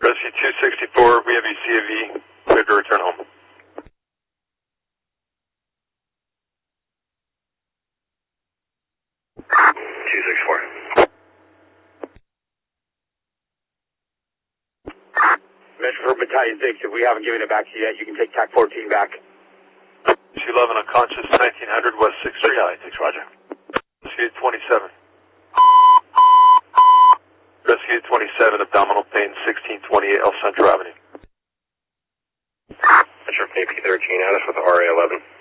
Rescue 264, we have you CAV, cleared to return home. 264. Mission for Battalion 6, if we haven't given it back to you yet, you can take TAC 14 back. 211 unconscious, 1900 West 6th Street. Battalion 6, roger. Rescue 27. Rescue 27, abdominal pain, 1628 El Centro Avenue. Metro KP 13, out us with the RA 11.